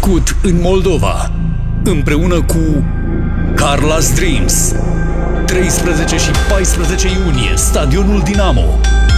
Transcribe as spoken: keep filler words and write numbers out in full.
născut în Moldova, împreună cu Carla's Dreams. treisprezece și paisprezece iunie, Stadionul Dinamo.